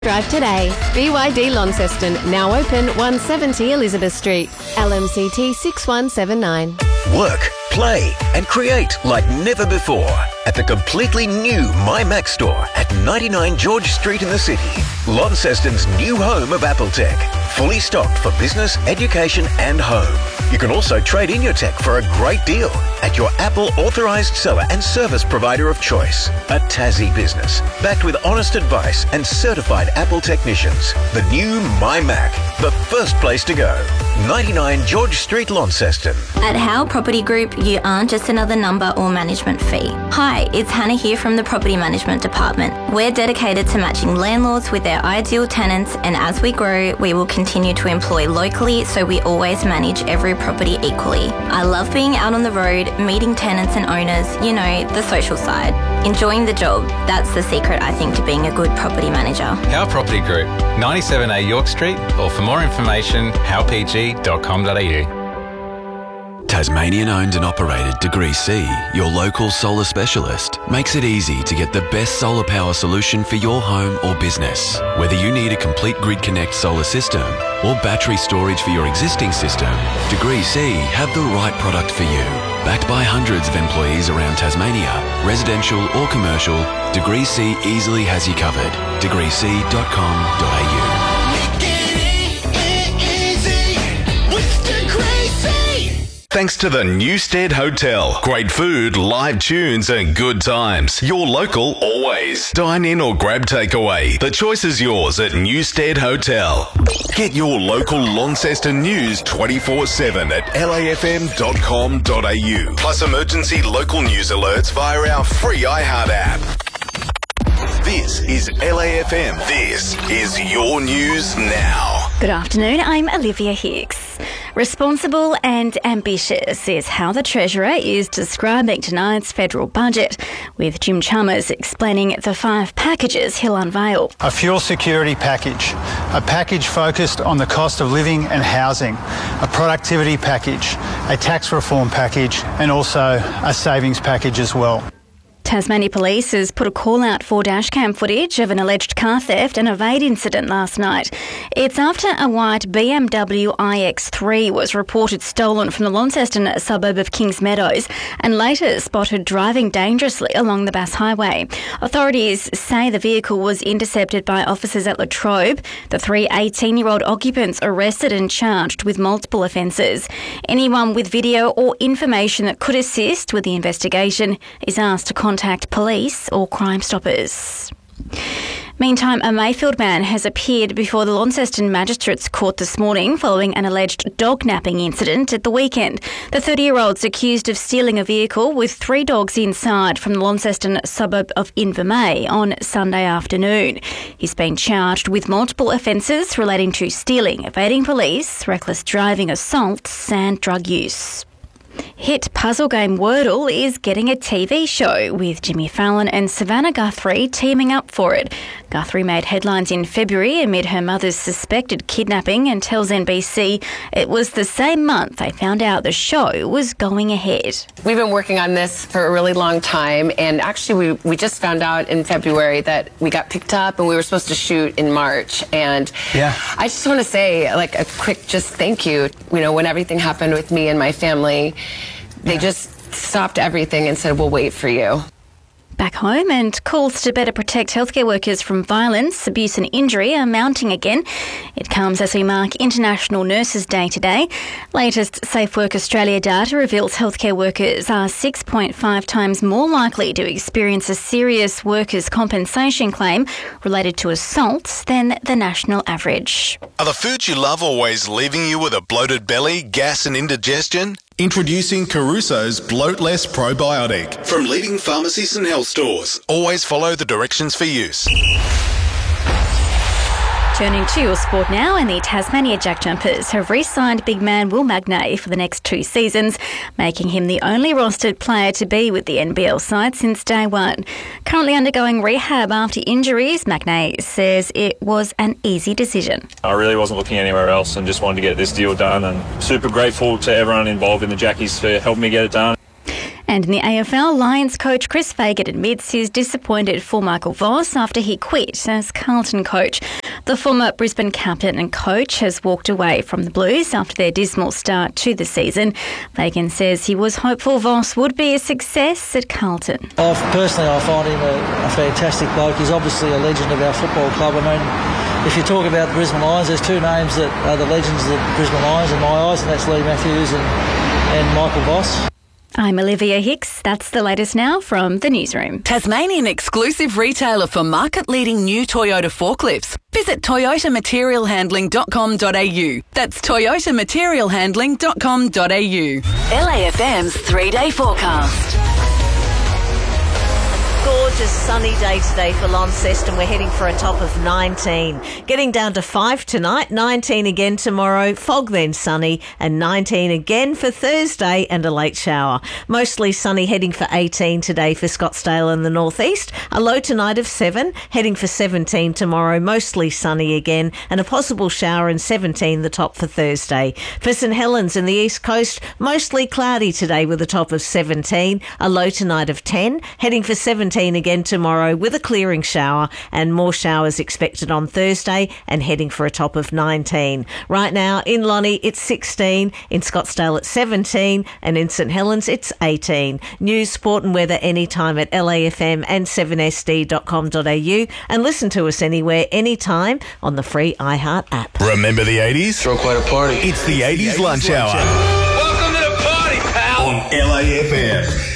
Drive today. BYD Launceston, now open 170 Elizabeth Street. LMCT 6179. Work, play and create like never before at the completely new MyMac store at 99 George Street in the city. Launceston's new home of Apple Tech. Fully stocked for business, education and home. You can also trade in your tech for a great deal at your Apple authorised seller and service provider of choice. A Tassie business, backed with honest advice and certified Apple technicians. The new MyMac, the first place to go. 99 George Street, Launceston. At Howe Property Group, you aren't just another number or management fee. Hi, it's Hannah here from the Property Management Department. We're dedicated to matching landlords with their ideal tenants, and as we grow, we will continue to employ locally so we always manage every property equally. I love being out on the road, meeting tenants and owners, you know, the social side. Enjoying the job, that's the secret, I think, to being a good property manager. Howe Property Group, 97A York Street, or for more information, howpg.com.au. Tasmanian owned and operated Degree C, your local solar specialist, makes it easy to get the best solar power solution for your home or business. Whether you need a complete Grid Connect solar system or battery storage for your existing system, Degree C have the right product for you. Backed by hundreds of employees around Tasmania, residential or commercial, Degree C easily has you covered. degreec.com.au. Thanks to the Newstead Hotel. Great food, live tunes and good times. Your local always. Dine in or grab takeaway. The choice is yours at Newstead Hotel. Get your local Launceston news 24/7 at lafm.com.au. Plus emergency local news alerts via our free iHeart app. This is LAFM. This is your news now. Good afternoon, I'm Olivia Hicks. Responsible and ambitious is how the Treasurer is describing tonight's federal budget, with Jim Chalmers explaining the 5 packages he'll unveil. A fuel security package, a package focused on the cost of living and housing, a productivity package, a tax reform package, and also a savings package as well. Tasmania Police has put a call out for dashcam footage of an alleged car theft and evade incident last night. It's after a white BMW iX3 was reported stolen from the Launceston suburb of Kings Meadows and later spotted driving dangerously along the Bass Highway. Authorities say the vehicle was intercepted by officers at Latrobe. The 3 18-year-old occupants arrested and charged with multiple offences. Anyone with video or information that could assist with the investigation is asked to contact police or Crime Stoppers. Meantime, a Mayfield man has appeared before the Launceston Magistrates Court this morning following an alleged dog napping incident at the weekend. The 30-year-old's accused of stealing a vehicle with 3 dogs inside from the Launceston suburb of Invermay on Sunday afternoon. He's been charged with multiple offences relating to stealing, evading police, reckless driving, assaults and drug use. Hit puzzle game Wordle is getting a TV show, with Jimmy Fallon and Savannah Guthrie teaming up for it. Guthrie made headlines in February amid her mother's suspected kidnapping and tells NBC it was the same month they found out the show was going ahead. We've been working on this for a really long time, and actually we just found out in February that we got picked up and we were supposed to shoot in March. And I just want to say, like, a quick just thank you. You know, when everything happened with me and my family, they just stopped everything and said, we'll wait for you. Back home, and calls to better protect healthcare workers from violence, abuse and injury are mounting again. It comes as we mark International Nurses Day today. Latest Safe Work Australia data reveals healthcare workers are 6.5 times more likely to experience a serious workers' compensation claim related to assault than the national average. Are the foods you love always leaving you with a bloated belly, gas and indigestion? Introducing Caruso's Bloat Less Probiotic from leading pharmacies and health stores. Always follow the directions for use. Turning to your sport now, and the Tasmania Jack Jumpers have re-signed big man Will Magnay for the next 2 seasons, making him the only rostered player to be with the NBL side since day one. Currently undergoing rehab after injuries, Magnay says it was an easy decision. I really wasn't looking anywhere else and just wanted to get this deal done, and super grateful to everyone involved in the Jackies for helping me get it done. And in the AFL, Lions coach Chris Fagan admits he's disappointed for Michael Voss after he quit as Carlton coach. The former Brisbane captain and coach has walked away from the Blues after their dismal start to the season. Fagan says he was hopeful Voss would be a success at Carlton. Personally, I find him a fantastic bloke. He's obviously a legend of our football club. I mean, if you talk about the Brisbane Lions, there's two names that are the legends of the Brisbane Lions in my eyes, and that's Lee Matthews and Michael Voss. I'm Olivia Hicks. That's the latest now from the newsroom. Tasmanian exclusive retailer for market-leading new Toyota forklifts. Visit toyotamaterialhandling.com.au. That's toyotamaterialhandling.com.au. LAFM's 3-day forecast. Gorgeous sunny day today for Launceston. We're heading for a top of 19. Getting down to 5 tonight, 19 again tomorrow, fog then sunny, and 19 again for Thursday and a late shower. Mostly sunny, heading for 18 today for Scottsdale and the northeast. A low tonight of 7, heading for 17 tomorrow, mostly sunny again, and a possible shower and 17 the top for Thursday. For St Helens and the east coast, mostly cloudy today with a top of 17, a low tonight of 10, heading for 17 again tomorrow with a clearing shower, and more showers expected on Thursday and heading for a top of 19. Right now in Lonnie it's 16, in Scottsdale it's 17, and in St Helens it's 18. News, sport and weather anytime at LAFM and 7sd.com.au, and listen to us anywhere, anytime on the free iHeart app. Remember the 80s? Throw quite a party. It's the 80s lunch hour. Welcome to the party, pal! On LAFM.